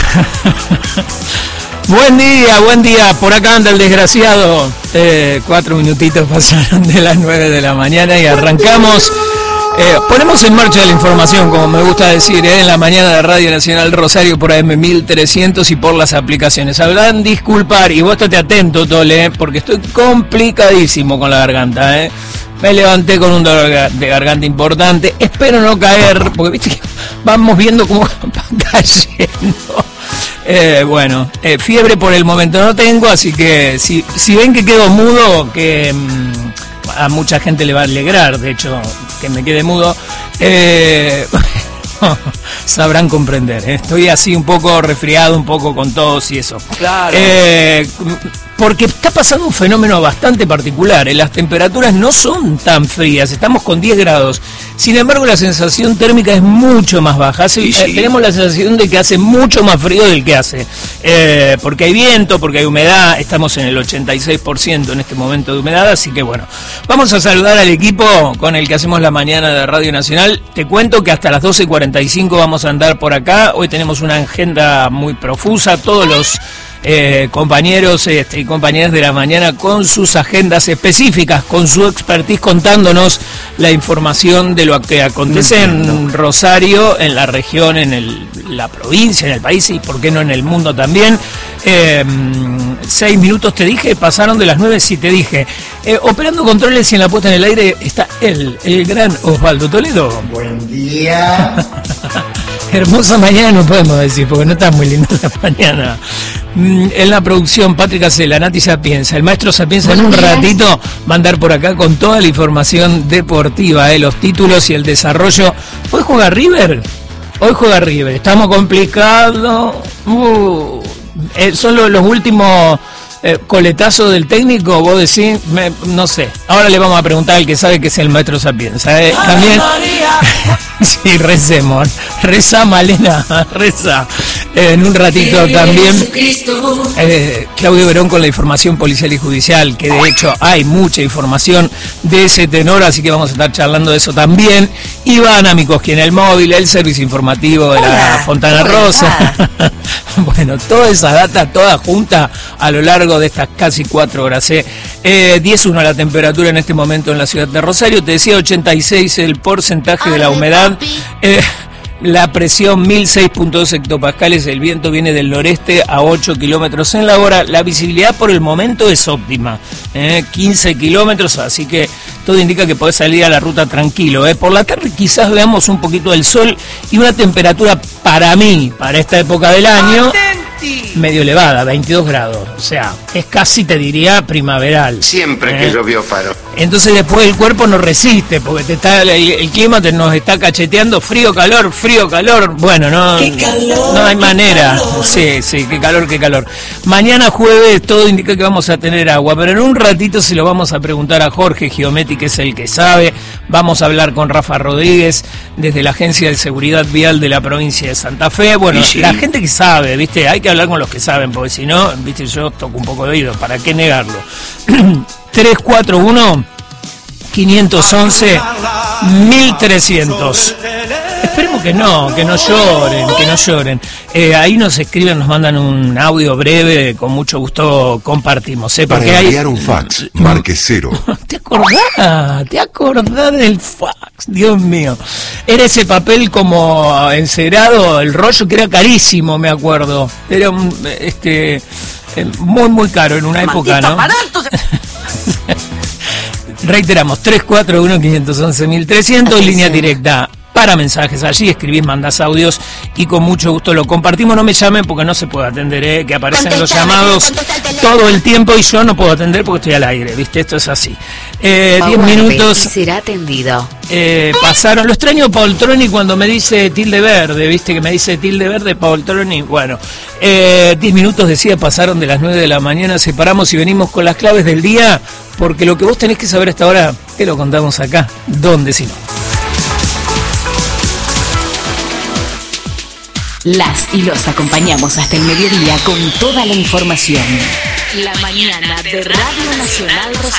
Buen día, por acá anda el desgraciado. 4 minutitos pasaron de las 9 de la mañana y arrancamos. Ponemos en marcha la información, como me gusta decir, en la mañana de Radio Nacional Rosario por AM 1300 y por las aplicaciones. Sabrán disculpar, y vos estate atento, Tole, porque estoy complicadísimo con la garganta, Me levanté con un dolor de garganta importante. Espero no caer, porque viste que vamos viendo cómo va cayendo. Fiebre por el momento no tengo, así que si ven que quedo mudo, que a mucha gente le va a alegrar, de hecho, que me quede mudo, sabrán comprender, Estoy así un poco resfriado, un poco con tos y eso. Claro. Porque está pasando un fenómeno bastante particular, Las temperaturas no son tan frías, estamos con 10 grados. Sin embargo, la sensación térmica es mucho más baja. Tenemos la sensación de que hace mucho más frío del que hace. Porque hay viento, porque hay humedad, estamos en el 86% en este momento de humedad, así que bueno. Vamos a saludar al equipo con el que hacemos la mañana de Radio Nacional. Te cuento que hasta las 12:45 vamos a andar por acá. Hoy tenemos una agenda muy profusa, todos los compañeros y compañeras de la mañana con sus agendas específicas, con su expertise contándonos la información de lo que acontece en Rosario, en la región, en la provincia, en el país y por qué no en el mundo también. 6 minutos te dije, pasaron de las 9, sí te dije. Operando controles y en la puesta en el aire está el gran Osvaldo Toledo. Buen día. Hermosa mañana no podemos decir, porque no está muy linda la mañana. En la producción, Patrick Acela, Nati Sapienza, el maestro Sapienza en un ratito va a andar por acá con toda la información deportiva, los títulos y el desarrollo. ¿Hoy juega River? Hoy juega River, estamos complicados. Son los últimos coletazos del técnico, vos decís, no sé. Ahora le vamos a preguntar al que sabe que es el maestro Sapienza. También. Sí, recemos. Reza, Malena, reza. En un ratito también Claudio Verón con la información policial y judicial, que de hecho hay mucha información de ese tenor, así que vamos a estar charlando de eso también. Iván Amikoski en el móvil, el servicio informativo de la Fontana Rosa. Bueno, toda esa data, toda junta a lo largo de estas casi 4 horas. 10.1 la temperatura en este momento en la ciudad de Rosario. Te decía 86 el porcentaje de la humedad. La presión 1006.2 hectopascales, el viento viene del noreste a 8 kilómetros en la hora, la visibilidad por el momento es óptima, 15 kilómetros, así que todo indica que podés salir a la ruta tranquilo. Por la tarde quizás veamos un poquito del sol y una temperatura para mí, para esta época del año, medio elevada, 22 grados, o sea, es casi, te diría, primaveral. Siempre que llovió faro. Entonces después el cuerpo no resiste, porque el clima nos está cacheteando, frío, calor, bueno, no hay manera. Sí, qué calor. Mañana jueves todo indica que vamos a tener agua, pero en un ratito se lo vamos a preguntar a Jorge Giometti, que es el que sabe. Vamos a hablar con Rafa Rodríguez desde la Agencia de Seguridad Vial de la provincia de Santa Fe. Bueno, la gente que sabe, ¿viste? Hay que hablar con los que saben, porque si no, ¿viste? Yo toco un poco de oído, ¿para qué negarlo? 341-511-1300. Esperemos que no lloren. Ahí nos escriben, nos mandan un audio breve, con mucho gusto compartimos. Para enviar un fax, marque 0. ¿Te acordás del fax? Dios mío. Era ese papel como encerado, el rollo que era carísimo, me acuerdo. Era muy caro en una época, ¿no? Reiteramos, 341-511-1300, línea directa para mensajes. Allí escribís, mandás audios y con mucho gusto lo compartimos. No me llamen porque no se puede atender, que aparecen los llamados todo el tiempo y yo no puedo atender porque estoy al aire, ¿viste? Esto es así. 10 minutos. Será atendido. Pasaron. Lo extraño a Poltroni cuando me dice tilde verde, ¿viste? Que me dice tilde verde, Poltroni. Bueno, 10 minutos decía, pasaron de las 9 de la mañana. Separamos y venimos con las claves del día, porque lo que vos tenés que saber hasta ahora, te lo contamos acá. ¿Dónde si no? Las y los acompañamos hasta el mediodía con toda la información. La mañana de Radio Nacional Rosario.